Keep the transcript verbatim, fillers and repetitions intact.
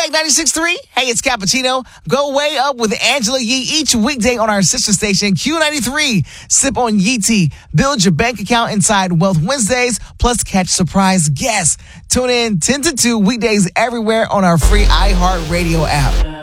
like ninety-six point three? Hey, it's Cappuccino. Go way up with Angela Yee each weekday on our sister station, Q ninety-three. Sip on Yee tea. Build your bank account inside Wealth Wednesdays, plus catch surprise guests. Tune in ten to two weekdays everywhere on our free iHeartRadio app.